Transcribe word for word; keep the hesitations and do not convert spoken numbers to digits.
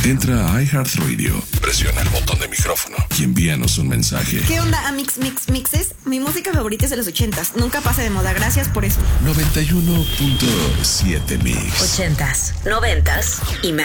Entra a iHeartRadio, presiona el botón de micrófono y envíanos un mensaje. ¿Qué onda, Amix Mix Mixes? Mi música favorita es de los ochentas. Nunca pasa de moda. Gracias por eso. noventa y uno punto siete Mix. Ochentas, noventas y más.